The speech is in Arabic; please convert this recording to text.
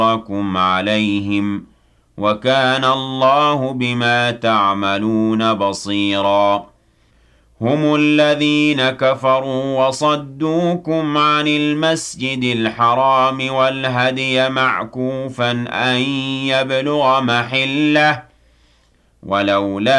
أجوركم عليهم وكان الله بما تعملون بصيرا هم الذين كفروا وصدوكم عن المسجد الحرام والهدي معكوفا أن يبلغ محله ولولا